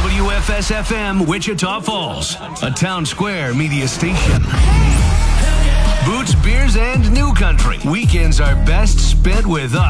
WFS-FM Wichita Falls, a Town Square media station. Boots, beers, and new country. Weekends are best spent with us.